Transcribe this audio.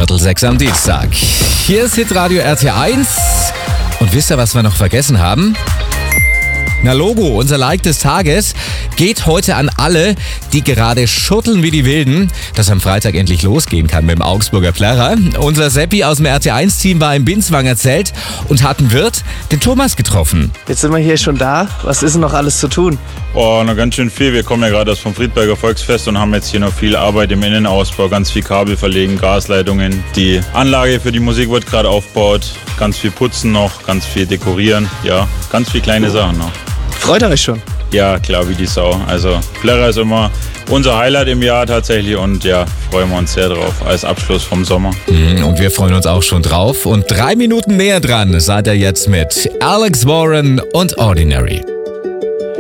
5:15 am Dienstag. Hier ist Hitradio RT1. Und wisst ihr, was wir noch vergessen haben? Na Logo, unser Like des Tages geht heute an alle, die gerade schütteln wie die Wilden, dass am Freitag endlich losgehen kann mit dem Augsburger Plärrer. Unser Seppi aus dem RT1-Team war im Binswanger Zelt und hat einen Wirt, den Thomas, getroffen. Jetzt sind wir hier schon da. Was ist denn noch alles zu tun? Oh, noch ganz schön viel. Wir kommen ja gerade aus vom Friedberger Volksfest und haben jetzt hier noch viel Arbeit im Innenausbau. Ganz viel Kabel verlegen, Gasleitungen. Die Anlage für die Musik wird gerade aufgebaut. Ganz viel putzen noch, ganz viel dekorieren. Ja, ganz viel kleine Sachen noch. Freut ihr euch schon? Ja, klar, wie die Sau. Also Plärrer ist immer unser Highlight im Jahr tatsächlich und ja, freuen wir uns sehr drauf als Abschluss vom Sommer. Und wir freuen uns auch schon drauf. Und 3 Minuten näher dran seid ihr jetzt mit Alex Warren und Ordinary.